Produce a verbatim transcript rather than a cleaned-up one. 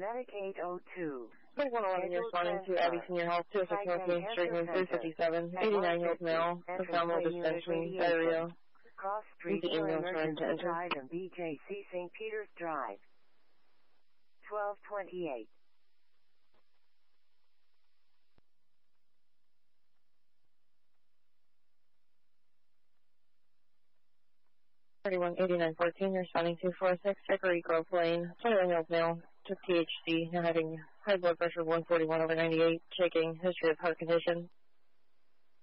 Medic eight oh two. twenty-one eleven, you're responding to Abbey Senior Health, two oh six North Main Street, room three fifty-seven, eighty-nine Hills Mail, abdominal distension, diarrhea. Cross Street The for ambulance run to emergency enter. item B J C Saint Peter's Drive. twelve twenty-eight. thirty-one eighty-nine fourteen, you're responding to four oh six Hickory Grove Lane, twenty-one Hills Mail, took T H C, now having high blood pressure of one forty-one over ninety-eight, shaking, history of heart condition.